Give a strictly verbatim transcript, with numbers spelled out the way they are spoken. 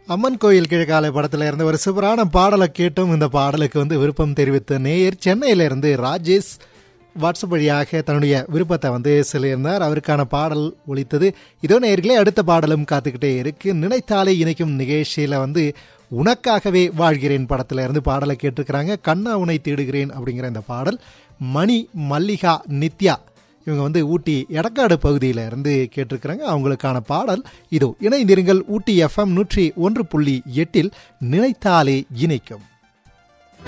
அம்மன் கோயில் கிழக்காலை படத்துல இருந்து ஒரு சூப்பரான பாடலை கேட்டும். இந்த பாடலுக்கு வந்து விருப்பம் தெரிவித்த நேயர் சென்னையில இருந்து ராஜேஷ் வாட்ஸ்அப் வழியாக தன்னுடைய விருப்பத்தை வந்து சொல்லியிருந்தார். அவருக்கான பாடல் ஒலித்தது. இதோ நேயர்களே, அடுத்த பாடலும் காத்துக்கிட்டே இருக்கு. நினைத்தாலே இணைக்கும் நிகழ்ச்சியில வந்து உனக்காகவே வாழ்கிறேன் படத்துல இருந்து பாடலை கேட்டிருக்கிறாங்க. கண்ணா உனை தேடுகிறேன் அப்படிங்கிற இந்த பாடல் மணி, மல்லிகா, நித்யா இவங்க வந்து ஊட்டி எடக்காடு பகுதியில் இருந்து கேட்டிருக்கிறாங்க. அவங்களுக்கான பாடல் இதோ. இணைந்திருங்கள் ஊட்டி எஃப்எம் நூற்றி ஒன்று புள்ளி எட்டில் நினைத்தாலே இணைக்கும்.